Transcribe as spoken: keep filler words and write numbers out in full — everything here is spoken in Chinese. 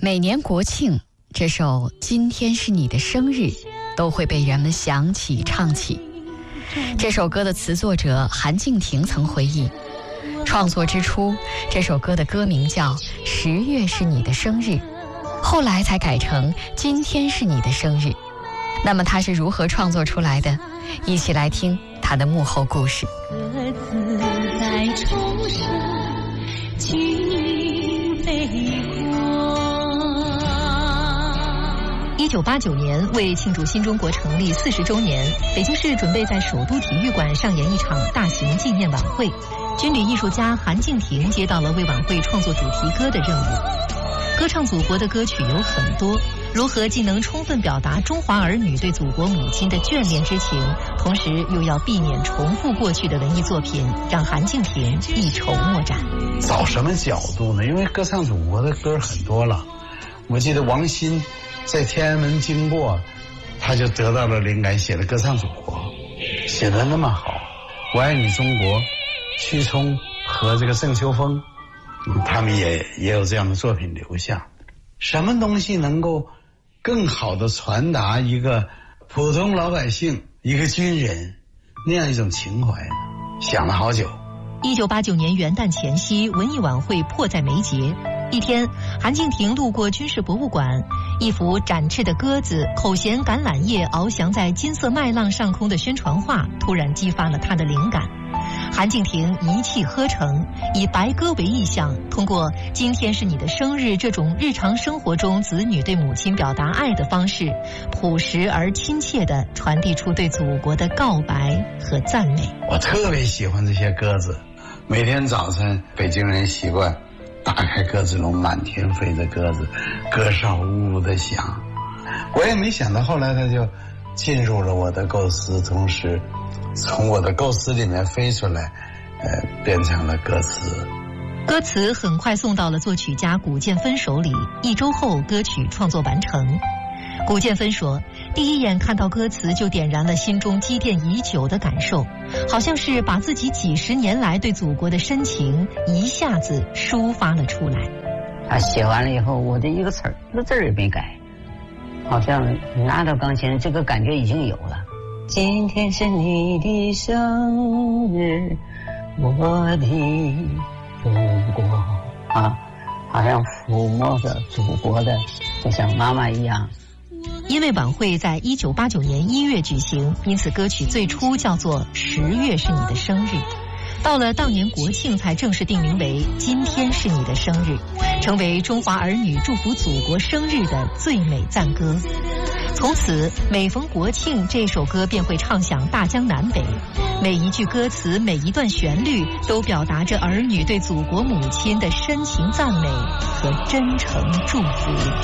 每年国庆，这首《今天是你的生日》都会被人们想起唱起。这首歌的词作者韩静婷曾回忆，创作之初，这首歌的歌名叫《十月是你的生日》，后来才改成《今天是你的生日》。那么它是如何创作出来的？一起来听它的幕后故事。 各自在重生，君飞过。 一九八九年，为庆祝新中国成立四十周年，北京市准备在首都体育馆上演一场大型纪念晚会。军旅艺术家韩静婷接到了为晚会创作主题歌的任务。歌唱祖国的歌曲有很多，如何既能充分表达中华儿女对祖国母亲的眷恋之情，同时又要避免重复过去的文艺作品，让韩静婷一筹莫展。 找什么角度呢？因为歌唱祖国的歌很多了。我记得王鑫在天安门经过，他就得到了灵感，写了《歌唱祖国》，写得那么好。我爱你中国，屈聪和这个郑秋峰，他们也也有这样的作品留下。什么东西能够更好的传达一个普通老百姓、一个军人那样一种情怀呢？想了好久。 一九八九年元旦前夕，文艺晚会迫在眉睫。一天，韩静婷路过军事博物馆，一幅展翅的鸽子口衔橄榄叶翱翔在金色麦浪上空的宣传画，突然激发了她的灵感。韩静婷一气呵成，以白鸽为意象，通过今天是你的生日这种日常生活中子女对母亲表达爱的方式，朴实而亲切地传递出对祖国的告白和赞美。 我特别喜欢这些鸽子，每天早晨北京人习惯打开鸽子笼，满天飞着鸽子，鸽哨呜呜的响。我也没想到后来它就进入了我的构思，同时从我的构思里面飞出来，呃，变成了歌词。 歌词很快送到了作曲家古建芬手里，一周后歌曲创作完成。古建芬说，第一眼看到歌词就点燃了心中积淀已久的感受，好像是把自己几十年来对祖国的深情一下子抒发了出来。 他写完了以后，我的一个词儿一个字儿也没改，好像拿到钢琴这个感觉已经有了。今天是你的生日，我的祖国啊，好像抚摸着祖国的，就像妈妈一样。 因为晚会在一九八九年一月举行，因此歌曲最初叫做《十月是你的生日》，到了当年国庆才正式定名为《今天是你的生日》，成为中华儿女祝福祖国生日的最美赞歌。从此每逢国庆，这首歌便会唱响大江南北，每一句歌词，每一段旋律都表达着儿女对祖国母亲的深情赞美和真诚祝福。